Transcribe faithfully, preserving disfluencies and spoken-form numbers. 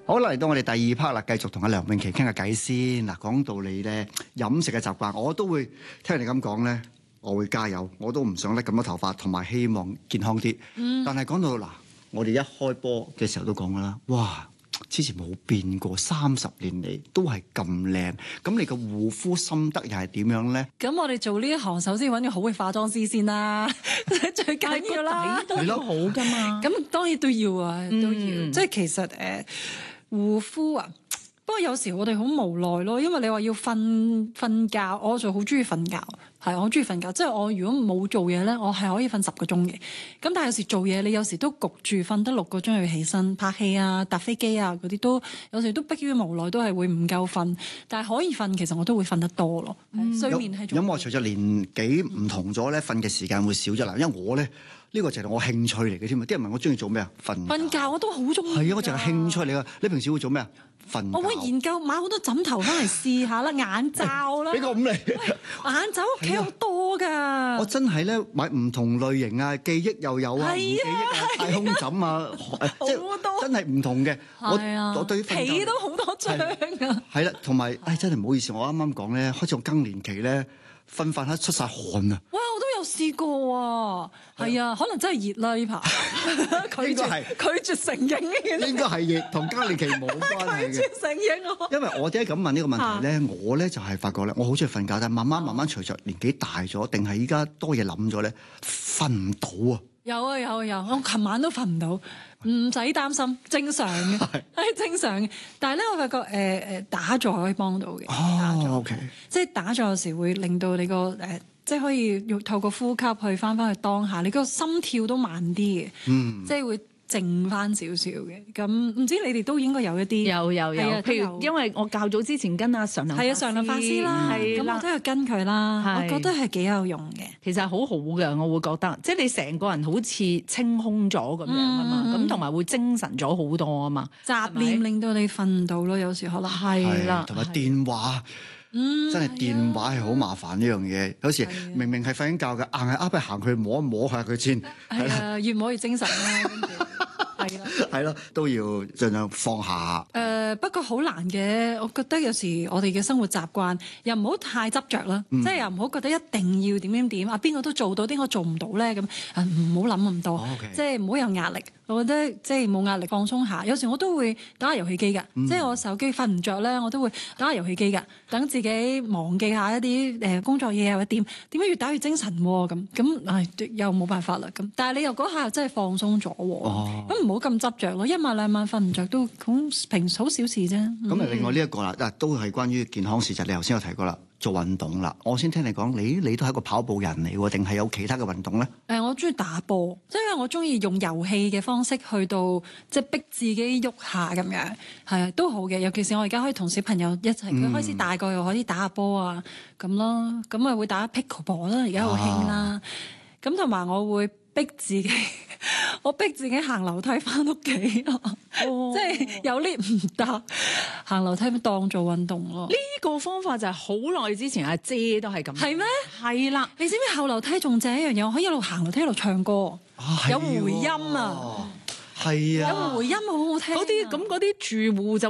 好啦，嚟到我哋第二 part 啦，繼續同阿梁詠琪傾下偈先。嗱，講到你咧飲食嘅習慣，我都會聽你咁講咧，我會加油，我都唔想甩咁多頭髮，同埋希望健康啲。嗯、但係講到嗱，我哋一開波嘅時候都講噶啦，哇！之前冇變過，三十年嚟都係咁靚。咁你個護膚心得又係點樣咧？ 咁我哋做呢一行，首先揾個好嘅化妝師先啦，最緊要啦， 都要好噶嘛。 咁當然都要啊，都要。 嗯、 即係其實誒、呃、護膚啊，不過有時我哋好無奈咯，因為你話要瞓瞓覺，我就好中意瞓覺。係，我中意瞓覺，即係我如果冇做嘢咧，我係可以瞓十個鐘嘅。咁但係有時做嘢，你有時都焗住瞓得六個鐘要起身拍戲啊、搭飛機啊嗰啲，都有時都迫於無奈，都係會唔夠瞓。但係可以瞓，其實我都會瞓得多咯。嗯、睡眠係重要。 咁我隨著年紀唔同咗咧，瞓嘅時間會少咗啦。因為我咧呢、呢個就係我興趣嚟嘅添啊！啲人問我中意做咩啊？瞓覺。 瞓覺我都好中意。 係啊，我就係興趣嚟噶。你平時會做咩啊？瞓覺。 我會研究買好多枕頭翻嚟試下啦，眼罩啦。 俾個五嚟。 眼罩屋企好多㗎。 我真係咧買唔同類型啊，記憶又有啊，唔記憶啊，太空枕啊，即係真係唔同嘅。我我對被都好多張啊。 係啦，同埋誒真係唔好意思，我啱啱講咧，開始我更年期咧，瞓瞓下出晒汗啊！ 哇，我都有試過啊，係啊，可能真係熱啦呢排。 應該係拒絕承認嘅。 應該係熱，同更年期冇關係嘅。 拒絕承認我。 因為我點解咁問呢個問題咧？我咧就係發覺咧，我好中意瞓覺，但係慢慢慢慢隨着年紀大咗，定係依家多嘢諗咗咧，瞓唔到啊！ 有啊有啊有，我琴晚都瞓唔到，唔使擔心，正常嘅，係正常嘅。但係咧，我發覺誒誒、呃、打坐可以幫到嘅。 哦，OK，即係打坐有時會令到你個誒、呃，即係可以要透過呼吸去翻翻去當下，你個心跳都慢啲嘅，嗯，即係會靜翻少少嘅。咁唔知你哋都應該有一啲有有有，譬如因為我較早之前跟阿常林係啊常林法師啦，咁我都係跟佢啦，我覺得係幾有用嘅。 其實好好嘅，我會覺得，即係你成個人好似清空咗咁樣啊嘛，咁同埋會精神咗好多啊嘛。 雜念令到你瞓唔到咯，有時可能係啦， 同埋電話。嗯，真係電話係好麻煩呢樣嘢，有時明明係瞓緊覺嘅，硬係啱啱行去摸一摸下佢先， 係啊，越摸越精神啦，係啦， 係咯，都要盡量放下。 誒、呃，不過好難嘅，我覺得有時我哋嘅生活習慣又唔好太執着啦，嗯、即係又唔好覺得一定要點點點啊，邊個都做到，點解做唔到咧？咁啊，唔好諗咁多，哦 okay. 即係唔好有壓力。我覺得即係冇壓力，放鬆下。有時我都會打下遊戲機㗎，嗯、即係我手機瞓唔着咧，我都會打下遊戲機㗎，等自己忘記下一啲誒工作嘢或者點點解越打越精神喎咁咁，唉又冇辦法啦咁。但係你又嗰下又真係放鬆咗喎，咁唔好咁執着咯，一晚兩晚瞓唔着都好平好小事啫。咁啊，另外呢、這、一個啦，嗱都係關於健康事實，你頭先有提過啦。做運動啦，我先聽你講，你你都係一個跑步人嚟喎，定係有其他嘅運動咧？誒、 呃，我中意打波，即係因為我中意用遊戲嘅方式去到即係逼自己喐下咁樣，係啊都好嘅。尤其是我而家可以同小朋友一齊，佢、嗯、開始大個又可以打下波啊咁咯，咁啊會打 pickleball 啦，而家好興啦。咁同埋我會逼自己，我逼自己行樓梯翻屋企咯，哦、即係有 lift 唔得，行樓梯當做運動咯。 呢個方法就係好耐之前阿姐都係咁。 係咩？ 係啦， 你知唔知後樓梯仲正一樣嘢？我可以一路行樓梯一路唱歌， 啊、 有回音啊！ 係啊， 有回音好好聽。 嗰啲咁嗰啲住戶就